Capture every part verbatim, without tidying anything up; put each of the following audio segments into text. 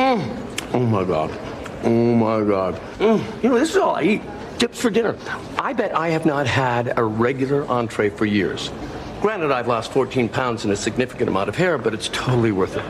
Mm. Oh, my God. Oh, my God. Mm. You know, this is all I eat. Dips for dinner. I bet I have not had a regular entree for years. Granted, I've lost fourteen pounds and a significant amount of hair, but it's totally worth it.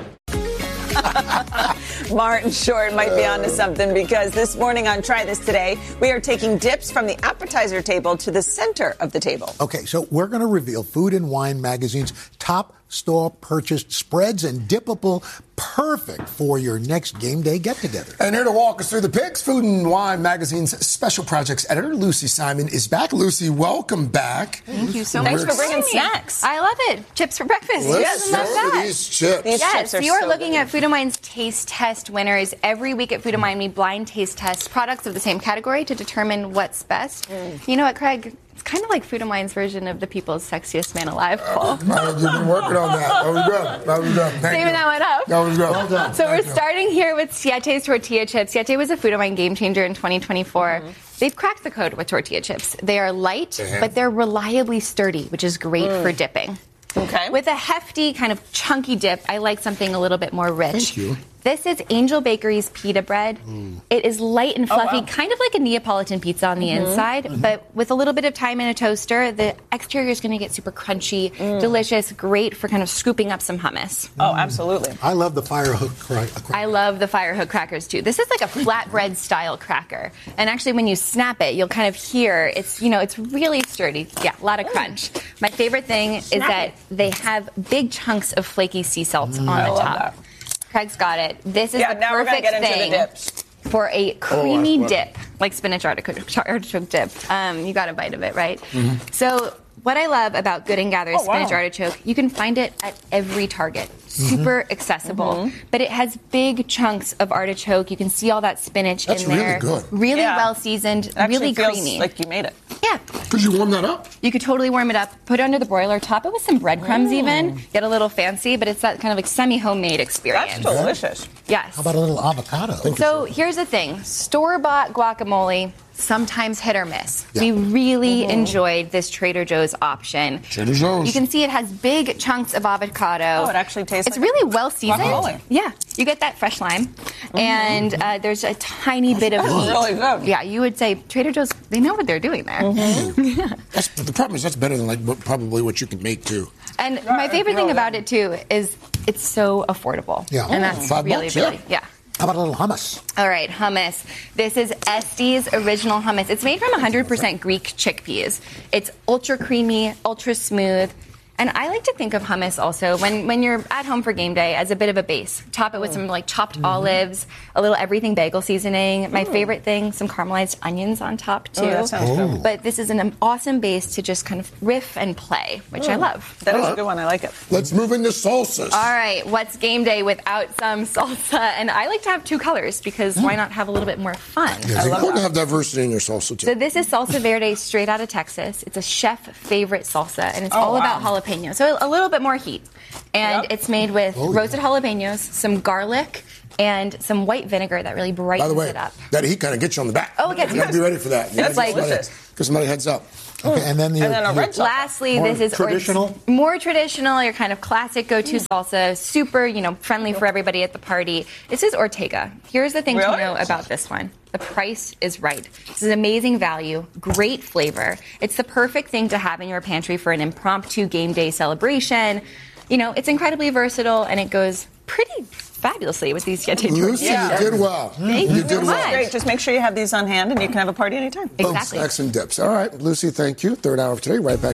Martin Short might be onto something, because this morning on Try This Today, we are taking dips from the appetizer table to the center of the table. Okay, so we're going to reveal Food and Wine magazine's top store purchased spreads and dippable, perfect for your next game day get-together. And here to walk us through the picks, Food and Wine magazine's special projects editor, Lucy Simon, is back. Lucy, welcome back. Thank you so Thanks much. for bringing snacks. I love it. Chips for breakfast. Let's Yes, love start with that. these chips. These Yes, chips are you are so looking good. at Food and Wine's taste test winners. Every week at Food and Wine, we blind taste test products of the same category to determine what's best. Mm. You know what, Craig? It's kind of like Food and Wine's version of the People's Sexiest Man Alive poll. Uh, you've been working on that. That was good. That was good. Thank Saving you. that one up. That was good. Well done. So Thank we're you. starting here with Siete tortilla chips. Siete was a Food and Wine game changer in twenty twenty-four. Mm-hmm. They've cracked the code with tortilla chips. They are light, but they're reliably sturdy, which is great Mm. for dipping. Okay. With a hefty, kind of chunky dip, I like something a little bit more rich. Thank you. This is Angel Bakery's pita bread. It is light and fluffy, wow. kind of like a Neapolitan pizza on the inside, but with a little bit of time in a toaster, the exterior is going to get super crunchy, delicious, great for kind of scooping up some hummus. Oh, absolutely. I love the fire hook crack. I love the fire hook crackers too. This is like a flatbread style cracker. And actually when you snap it, you'll kind of hear it's, you know, it's really sturdy. Yeah, a lot of crunch. My favorite thing is that they have big chunks of flaky sea salt on the I love top. that. Craig's got it. This is Yeah, the now we're gonna perfect get into the thing dips. for a creamy love it. dip, like spinach artichoke, artichoke dip. Um, you got a bite of it, right? So what I love about Good and Gather's Oh, wow. spinach artichoke, you can find it at every Target. Super accessible, but it has big chunks of artichoke. You can see all that spinach That's in there. really good. Really Yeah. well seasoned, It actually really feels creamy. like you made it. Yeah, Could you warm that up? you could totally warm it up, put it under the broiler, top it with some breadcrumbs even, get a little fancy, but it's that kind of like semi-homemade experience. That's delicious. Yes. How about a little avocado? So here's the thing. Store-bought guacamole, sometimes hit or miss. Yeah. We really enjoyed this Trader Joe's option. Trader Joe's. You can see it has big chunks of avocado. Oh, it actually tastes It's like really well seasoned. guacamole. Yeah. You get that fresh lime. And uh, there's a tiny bit of That's heat. really good. Yeah, you would say Trader Joe's, they know what they're doing there. That's, the problem is that's better than like what, probably what you can make too. And my favorite thing about it, too, is it's so affordable. Yeah. And that's Five really, bucks, yeah. really, yeah. How about a little hummus? All right, hummus. This is Estes Original Hummus. It's made from one hundred percent Greek chickpeas. It's ultra creamy, ultra smooth. And I like to think of hummus also when, when you're at home for game day as a bit of a base. Top it with some like chopped Mm-hmm. olives, a little everything bagel seasoning. My favorite thing, some caramelized onions on top too. Oh, that sounds good. But this is an awesome base to just kind of riff and play, which I love. That is a good one. I like it. Let's move into salsas. All right, what's game day without some salsa? And I like to have two colors because why not have a little bit more fun? Yeah, it's important to have diversity in your salsa too. So this is salsa verde straight out of Texas. It's a chef favorite salsa, and it's Oh, all wow. about jalapeno. So a little bit more heat. And Yep. it's made with Oh, yeah. roasted jalapenos, some garlic, and some white vinegar that really By brightens the way, it up. that heat kind of gets you on the back. Oh, it gets You got to you. be ready for that. You That's gotta give delicious. somebody- Give somebody a heads up. Okay, and then the And then a your- red sauce. Lastly, More this is or- traditional? more traditional, your kind of classic go-to salsa, super, you know, friendly for everybody at the party. This is Ortega. Here's the thing Really? to know about this one. The price is right. This is amazing value, great flavor. It's the perfect thing to have in your pantry for an impromptu game day celebration. You know, it's incredibly versatile and it goes pretty fabulously with these Siete Lucy, tortillas. Yeah. you did well. Thank you you did so well. much. Great. Just make sure you have these on hand and you can have a party anytime. Boom, Exactly. snacks and dips. All right, Lucy, thank you. Third hour of today, right back.